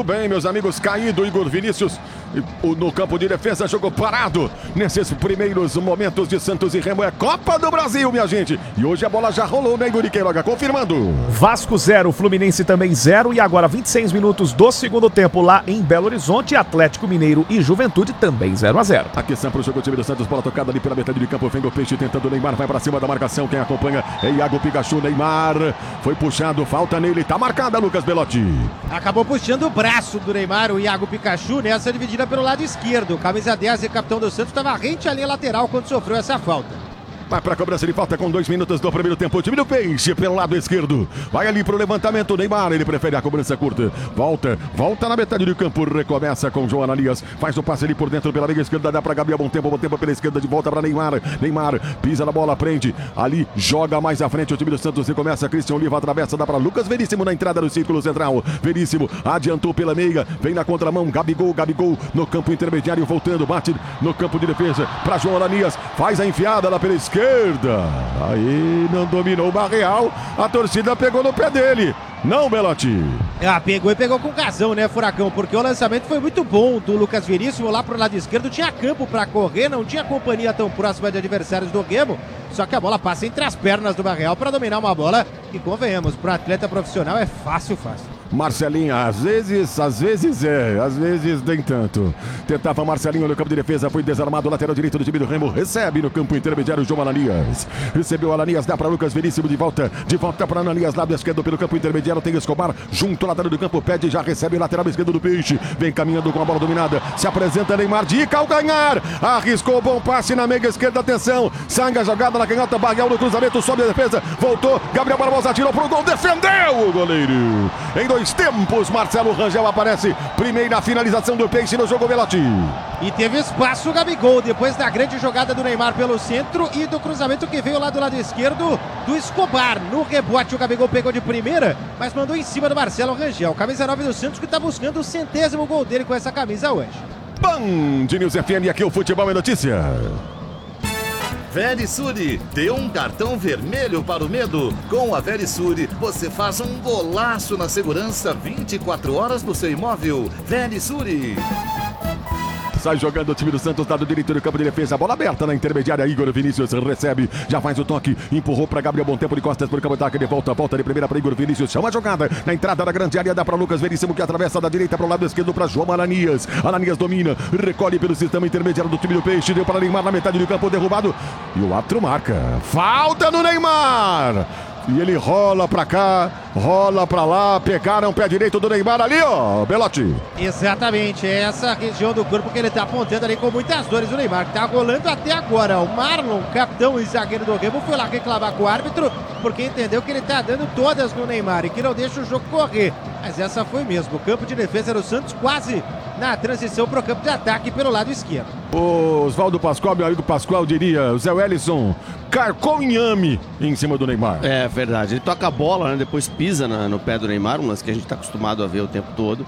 bem, meus amigos, caído Igor Vinícius no campo de defesa, jogou parado nesses primeiros momentos de Santos e Remo. É Copa do Brasil, minha gente, e hoje a bola já rolou, né, Igor Queiroga? Confirmando. Vasco 0, Fluminense também 0, e agora 26 minutos do segundo tempo lá em Belo Horizonte, Atlético Mineiro e Juventude também 0-0. Aqui pro jogo, o time do Santos, bola tocada ali pela metade de campo, vem o Peixe tentando, Neymar vai pra cima da marcação, quem acompanha é Iago Pikachu. Neymar foi puxado, falta nele, tá marcada, Lucas Belotti. Acabou puxando o braço do Neymar, o Iago Pikachu, nessa dividida pelo lado esquerdo. Camisa 10 e capitão do Santos estava rente à linha lateral quando sofreu essa falta. Vai para a cobrança de falta com 2 minutos do primeiro tempo. O time do Peixe pelo lado esquerdo. Vai ali pro levantamento. Neymar, ele prefere a cobrança curta. Volta na metade do campo. Recomeça com João Ananias. Faz o passe ali por dentro pela meia esquerda. Dá para Gabriel. Bom tempo pela esquerda. De volta para Neymar. Neymar pisa na bola, prende. Ali joga mais à frente. O time do Santos recomeça. Christian Oliva atravessa. Dá para Lucas Veríssimo na entrada do círculo central. Veríssimo adiantou pela meia. Vem na contramão. Gabigol no campo intermediário. Voltando. Bate no campo de defesa para João Ananias. Faz a enfiada lá pela esquerda. Aí não dominou o Barreal. A torcida pegou no pé dele. Não, Belotti. Pegou com razão, né, Furacão? Porque o lançamento foi muito bom do Lucas Veríssimo lá pro lado esquerdo. Tinha campo para correr, não tinha companhia tão próxima de adversários do Remo. Só que a bola passa entre as pernas do Barreal para dominar uma bola que, convenhamos, para atleta profissional é fácil. Marcelinho, às vezes nem tanto. Tentava Marcelinho no campo de defesa, foi desarmado, lateral direito do time do Remo, recebe no campo intermediário João Ananias. Recebeu Ananias, dá para Lucas Veríssimo, de volta para Ananias, lado esquerdo pelo campo intermediário, tem Escobar, junto ao lateral do campo, pede, já recebe lateral esquerdo do Peixe, vem caminhando com a bola dominada, se apresenta Neymar de calcanhar, arriscou, bom passe na meia esquerda, atenção, sangue a jogada na canhota, Barreal no cruzamento, sobe a defesa, voltou, Gabriel Barbosa atirou pro gol, defendeu o goleiro. Em 2 tempos, Marcelo Rangel aparece, primeira finalização do Peixe no jogo, Belotti. E teve espaço o Gabigol, depois da grande jogada do Neymar pelo centro e do cruzamento que veio lá do lado esquerdo do Escobar. No rebote o Gabigol pegou de primeira, mas mandou em cima do Marcelo Rangel. Camisa 9 do Santos, que está buscando o 100º gol dele com essa camisa hoje. Band News FM, aqui o Futebol é Notícia. Verisure, dê um cartão vermelho para o medo. Com a Verisure, você faz um golaço na segurança 24 horas do seu imóvel. Verisure. Sai jogando o time do Santos, lado direito do campo de defesa, bola aberta na intermediária, Igor Vinícius recebe, já faz o toque, empurrou para Gabriel, bom tempo de costas por campo de ataque, de volta de primeira para Igor Vinícius, chama a jogada, na entrada da grande área, dá para Lucas Veríssimo, que atravessa da direita para o lado esquerdo para João Ananias, Ananias domina, recolhe pelo sistema intermediário do time do Peixe, deu para Neymar na metade do campo, derrubado, e o árbitro marca, falta no Neymar! E ele rola pra cá, rola pra lá, pegaram o pé direito do Neymar ali, ó, Belotti. Exatamente, é essa região do corpo que ele tá apontando ali com muitas dores o Neymar, que tá rolando até agora. O Marlon, capitão e zagueiro do Remo, foi lá reclamar com o árbitro, porque entendeu que ele tá dando todas no Neymar e que não deixa o jogo correr. Mas essa foi mesmo, o campo de defesa do Santos quase na transição pro campo de ataque pelo lado esquerdo. O Oswaldo Pascoal, meu amigo Pascoal, diria, o Zé Wellison carcou inhame em cima do Neymar. É verdade, ele toca a bola, né, depois pisa no pé do Neymar, um lance que a gente está acostumado a ver o tempo todo.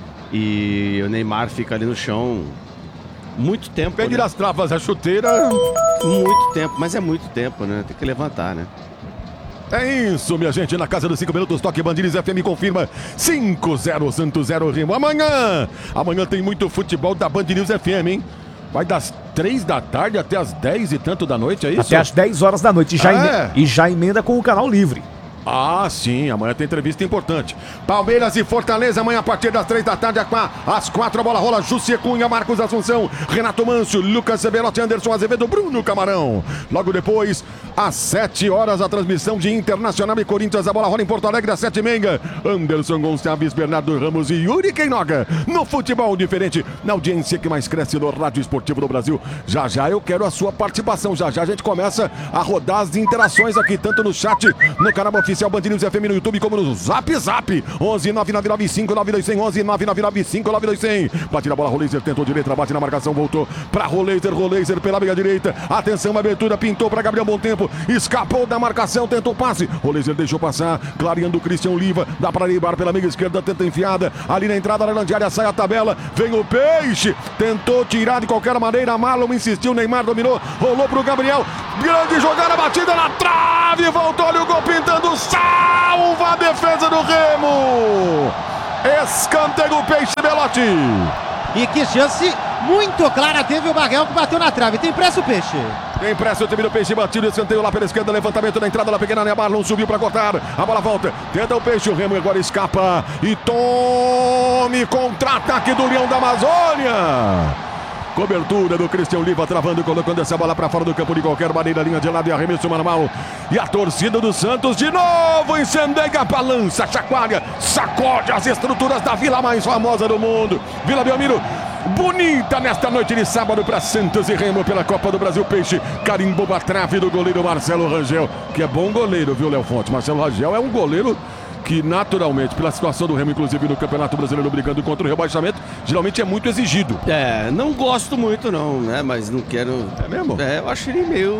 E o Neymar fica ali no chão muito tempo. Pede das travas a chuteira. Muito tempo, mas é muito tempo, né? Tem que levantar, né? É isso, minha gente, na casa dos 5 minutos, toque Band News FM confirma 5-0 Santos 0 Remo. Amanhã tem muito futebol da Band News FM, hein? Vai das 3 da tarde até as 10 e tanto da noite, é isso? Até as 10 horas da noite, e já emenda com o canal livre. Ah, sim, amanhã tem entrevista importante. Palmeiras e Fortaleza, amanhã a partir das 3 da tarde, às 4 a bola rola. Júcia Cunha, Marcos Assunção, Renato Mancio, Lucas Severotti, Anderson Azevedo, Bruno Camarão. Logo depois, às 7 horas, a transmissão de Internacional e Corinthians. A bola rola em Porto Alegre, às 7h30. Anderson Gonçalves, Bernardo Ramos e Yuri Queinoga. No futebol diferente, na audiência que mais cresce no rádio esportivo do Brasil. Já já eu quero a sua participação. Já já a gente começa a rodar as interações aqui, tanto no chat, no canal oficial Band News FM no YouTube, como no Zap Zap 11 999 9200 11 999 9200. Bate na bola, Roleiser tentou direita, bate na marcação, voltou pra Roleiser pela meia direita, atenção, abertura, pintou pra Gabriel, bom tempo, escapou da marcação, tentou passe, Roleiser deixou passar, clareando o Christian Oliva, dá pra Neymar pela meia esquerda, tenta enfiada, ali na entrada da grande área, sai a tabela, vem o Peixe, tentou tirar de qualquer maneira, Marlon insistiu, Neymar dominou, rolou pro Gabriel, grande jogada, batida na trave, voltou ali o gol pintando, salva a defesa do Remo! Escanteio Peixe, Belotti. E que chance muito clara teve o Bagel, que bateu na trave. Tem pressa o Peixe. Tem pressa o time do Peixe, batido, escanteio lá pela esquerda, levantamento na entrada da pequena área, Marlon subiu para cortar, a bola volta, tenta o Peixe, o Remo agora escapa e tome contra-ataque do Leão da Amazônia. Cobertura do Cristian Oliva travando, colocando essa bola para fora do campo de qualquer maneira, linha de lado e arremesso manual. E a torcida do Santos de novo incendeia, balança, chacoalha, sacode as estruturas da vila mais famosa do mundo. Vila Belmiro, bonita nesta noite de sábado para Santos e Remo pela Copa do Brasil. Peixe carimbou a trave do goleiro Marcelo Rangel, que é bom goleiro, viu, Léo Fonte? Marcelo Rangel é um goleiro que naturalmente, pela situação do Remo, inclusive no Campeonato Brasileiro brigando contra o rebaixamento, geralmente é muito exigido. Não gosto muito não, né? Mas não quero... É mesmo? Eu acho ele meio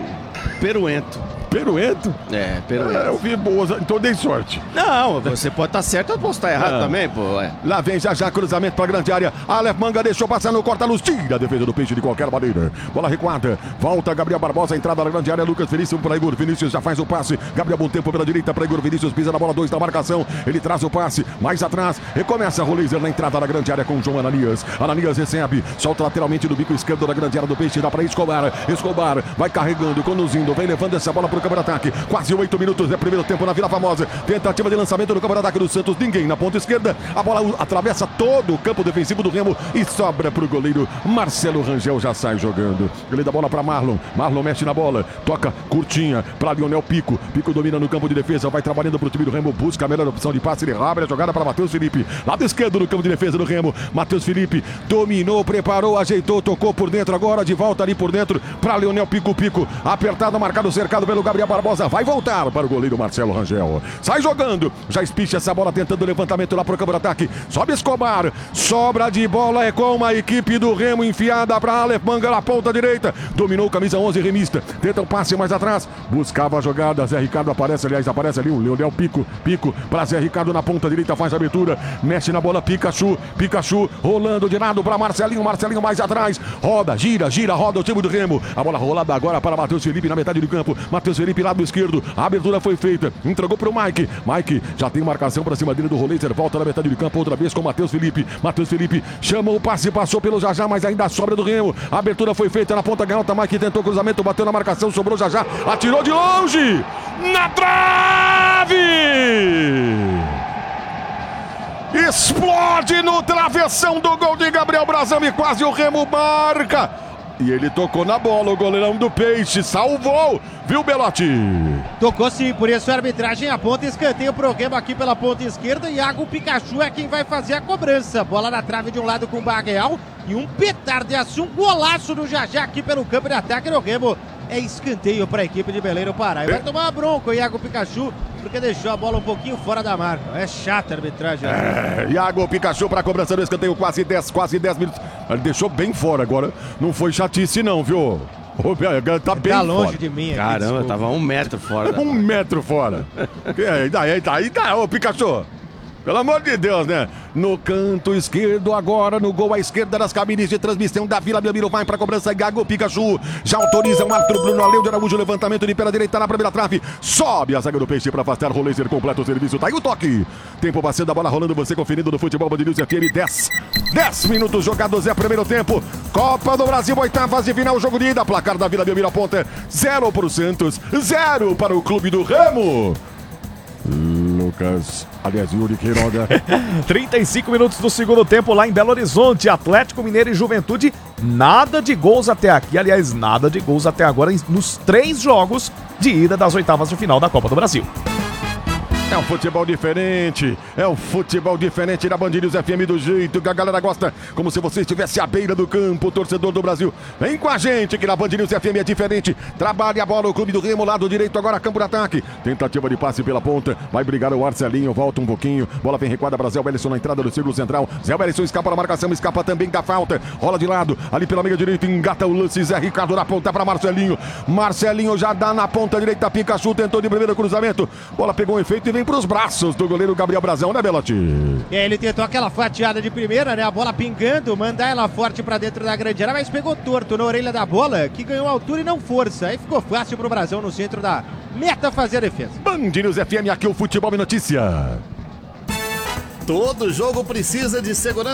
peruento. Peruento? Peruento. Eu vi boas, então dei sorte. Não, você pode estar certo ou posso estar errado também, pô. Lá vem já cruzamento para a grande área. Aleph Manga deixou passar no corta-luz. Tira a defesa do Peixe de qualquer maneira. Bola recuada. Volta Gabriel Barbosa, entrada na grande área. Lucas Felício para Igor Vinícius, já faz o passe. Gabriel bom tempo pela direita para Igor Vinícius. Pisa na bola 2 da marcação. Ele traz o passe. Mais atrás. Recomeça o laser na entrada da grande área com o João Ananias. Ananias recebe. Solta lateralmente do bico esquerdo da grande área do Peixe. Dá para Escobar. Escobar vai carregando, conduzindo. Vem levando essa bola para o campo de ataque. Quase 8 minutos é primeiro tempo na Vila Famosa. Tentativa de lançamento do campo de ataque do Santos. Ninguém na ponta esquerda. A bola atravessa todo o campo defensivo do Remo e sobra para o goleiro Marcelo Rangel. Já sai jogando. Ele dá a bola para Marlon. Marlon mexe na bola. Toca curtinha para Lionel Pico. Pico domina no campo de defesa. Vai trabalhando para o time do Remo. Busca a melhor opção de passe. Ele abre a jogada para Matheus Felipe. Lado esquerdo no campo de defesa do Remo. Matheus Felipe dominou, preparou, ajeitou, tocou por dentro. Agora de volta ali por dentro para Lionel Pico. Pico apertado, marcado, cercado pelo Gabriel Barbosa. Vai voltar para o goleiro Marcelo Rangel. Sai jogando. Já espicha essa bola tentando o levantamento lá para o campo de ataque. Sobe Escobar. Sobra de bola é com a equipe do Remo enfiada para Aleph Manga na ponta direita. Dominou camisa 11 remista. Tenta um passe mais atrás. Buscava a jogada. Zé Ricardo aparece, aliás, aparece ali o Leonel Pico. Pico para Zé Ricardo na ponta direita. Faz a abertura. Mexe na bola Pikachu. Pikachu rolando de lado para Marcelinho. Marcelinho mais atrás. Roda, gira, roda o time do Remo. A bola rolada agora para Matheus Felipe na metade do campo. Matheus Felipe lado esquerdo. A abertura foi feita. Entregou para o Mike. Mike já tem marcação para cima dele do Roleiser. Volta na metade do campo outra vez com o Matheus Felipe. Matheus Felipe chama o passe. Passou pelo Jajá, mas ainda sobra do Remo. A abertura foi feita na ponta canhota. Mike tentou cruzamento. Bateu na marcação. Sobrou Jajá. Atirou de longe. Na trave! Explode no travessão do gol de Gabriel Brazão e quase o Remo marca. E ele tocou na bola, o goleirão do Peixe salvou, viu, Belotti? Tocou sim, por isso a arbitragem aponta escanteio pro Remo aqui pela ponta esquerda. Iago Pikachu é quem vai fazer a cobrança. Bola na trave de um lado com o Bagel e um petardaço, um golaço do Jajá aqui pelo campo de ataque do Remo. É escanteio para a equipe de Belém do Pará. E vai tomar uma bronca o Iago Pikachu, porque deixou a bola um pouquinho fora da marca. É chata a arbitragem. Iago Pikachu para a cobrança do escanteio, quase 10 minutos. Ele deixou bem fora agora. Não foi chatice não, viu? Tá bem longe fora de mim aqui, Caramba, desculpa. tava 1 metro fora. 1 metro fora. Aí dá, ô Pikachu. Pelo amor de Deus, né? No canto esquerdo agora, no gol à esquerda das cabines de transmissão da Vila Belmiro. Vai para a cobrança, Iago Pikachu. Já autoriza o árbitro Bruno Aleu de Araújo. Levantamento de pela direita na primeira trave. Sobe a zaga do Peixe para afastar. Roleiser completa o serviço. Tá aí o toque. Tempo passando, a bola rolando. Você conferindo no Futebol Band News FM. 10 minutos jogados, é primeiro tempo. Copa do Brasil, oitavas de final, jogo de ida. Placar da Vila Belmiro aponta 0 para o Santos, 0 para o clube do Remo. Lucas, aliás, Yuri Queiroga. 35 minutos do segundo tempo lá em Belo Horizonte. Atlético Mineiro e Juventude, nada de gols até aqui. Aliás, nada de gols até agora nos 3 jogos de ida das oitavas de final da Copa do Brasil. É um futebol diferente, da Band News FM, do jeito que a galera gosta, como se você estivesse à beira do campo, torcedor do Brasil. Vem com a gente que na Band News FM é diferente. Trabalha a bola, o clube do Remo, lado direito agora, campo de ataque. Tentativa de passe pela ponta, vai brigar o Marcelinho, volta um pouquinho. Bola vem recuada para Zé Wellison na entrada do círculo central. Zé Wellison escapa na marcação, escapa também da falta. Rola de lado, ali pela meia direita, engata o lance. Zé Ricardo na ponta para Marcelinho. Marcelinho já dá na ponta direita, Pikachu tentou de primeiro cruzamento. Bola pegou um efeito e vem para os braços do goleiro Gabriel Brazão, né, Belotti? Ele tentou aquela fatiada de primeira, né? A bola pingando, mandar ela forte pra dentro da grande área, mas pegou torto na orelha da bola, que ganhou altura e não força. Aí ficou fácil pro Brazão no centro da meta fazer a defesa. Band News FM, aqui o Futebol e Notícia. Todo jogo precisa de segurança.